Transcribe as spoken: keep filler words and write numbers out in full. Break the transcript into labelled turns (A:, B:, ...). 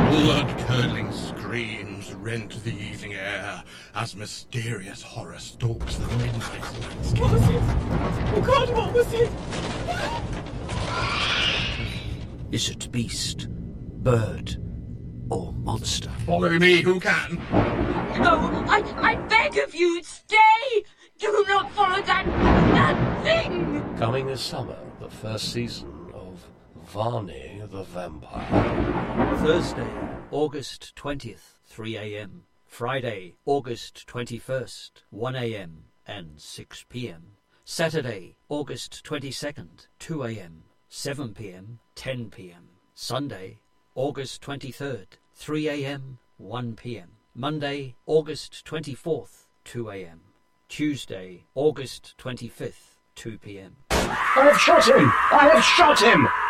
A: Blood-curdling screams rent the evening air as mysterious horror stalks the midnight landscape.
B: What was it? Oh God, what was it?
C: Is it beast, bird, or monster?
A: Follow me who can.
D: No, I, I beg of you, stay! Do not follow that, that thing!
C: Coming this summer, the first season of Varney the Vampire.
E: Thursday, August twentieth, three a.m. Friday, August twenty-first, one a.m. and six p.m. Saturday, August twenty-second, two a.m., seven p.m., ten p.m. Sunday, August twenty-third, three a.m., one p.m. Monday, August twenty-fourth, two a.m. Tuesday, August twenty-fifth, two p.m.
F: I have shot him! I have shot him!